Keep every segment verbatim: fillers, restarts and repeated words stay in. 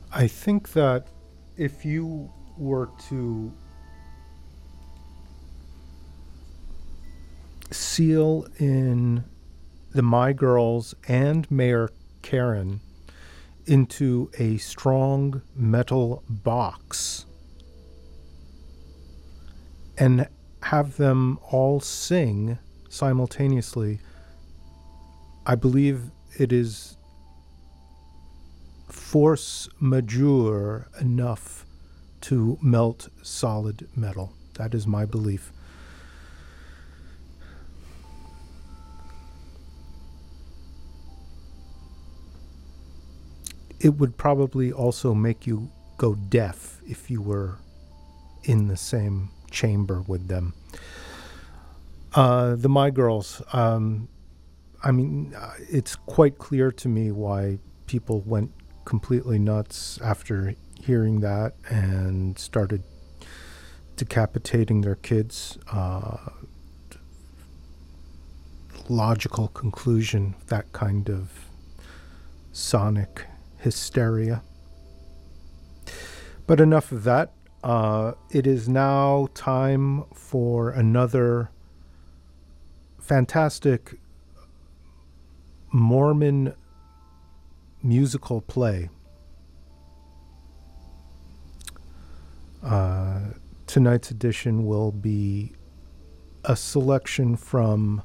I think that if you were to seal in the My Girls and Mayor Karen into a strong metal box and have them all sing simultaneously, I believe it is force majeure enough to melt solid metal. That is my belief. It would probably also make you go deaf if you were in the same chamber with them. Uh, the My Girls, um, I mean, uh, it's quite clear to me why people went completely nuts after hearing that and started decapitating their kids. Uh, logical conclusion, that kind of sonic hysteria. But enough of that. Uh, it is now time for another fantastic Mormon musical play. Uh, tonight's edition will be a selection from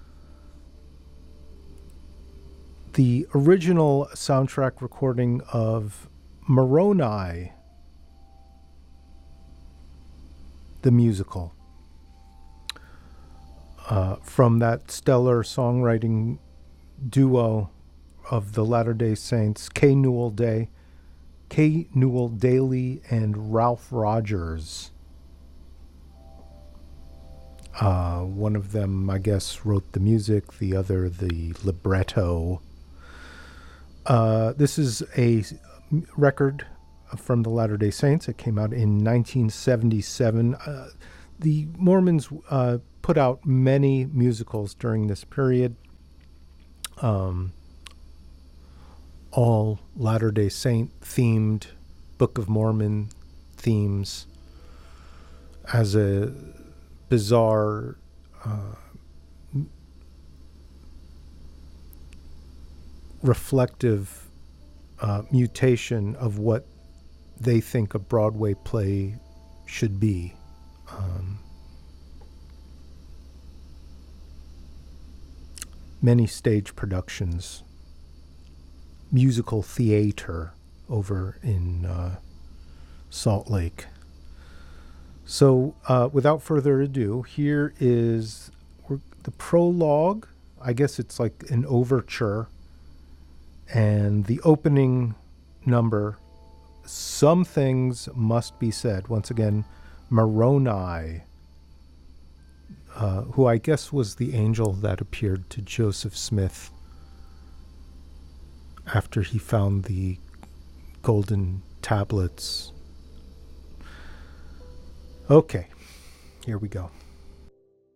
the original soundtrack recording of Moroni, the musical, uh, from that stellar songwriting duo of the Latter-day Saints, Kay Newell Day, Kay Newell Daly, and Ralph Rogers. Uh, one of them, I guess, wrote the music, the other the libretto. Uh, this is a record from the Latter-day Saints. It came out in nineteen seventy-seven. Uh, the Mormons uh, put out many musicals during this period, um, all Latter-day Saint themed, Book of Mormon themes, as a bizarre uh, reflective uh, mutation of what they think a Broadway play should be. Um, many stage productions, musical theater over in uh, Salt Lake. So uh, without further ado, here is the prologue. I guess it's like an overture. And the opening number, Some Things Must Be Said. Once again, Moroni, uh, who I guess was the angel that appeared to Joseph Smith after he found the golden tablets. Okay, here we go.